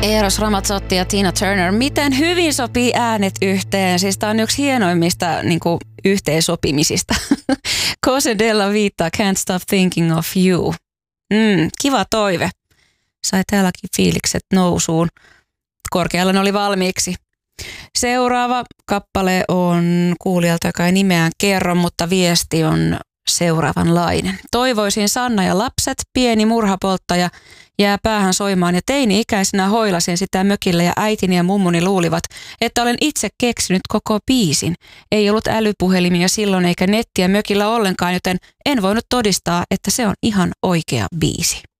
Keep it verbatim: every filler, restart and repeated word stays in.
Eros Ramazzotti ja Tina Turner. Miten hyvin sopii äänet yhteen? Siis tää on yksi hienoimmista niin kuin, yhteensopimisista. Cose della vita, can't stop thinking of you. Mm, kiva toive. Sai täälläkin fiilikset nousuun. Korkealla ne oli valmiiksi. Seuraava kappale on kuulijalta, joka ei nimeään kerro, mutta viesti on seuraavanlainen. Toivoisin Sanna ja lapset, pieni murhapolttaja, jää päähän soimaan ja teini-ikäisenä hoilasin sitä mökillä ja äitini ja mummuni luulivat, että olen itse keksinyt koko biisin. Ei ollut älypuhelimia silloin eikä nettiä mökillä ollenkaan, joten en voinut todistaa, että se on ihan oikea biisi.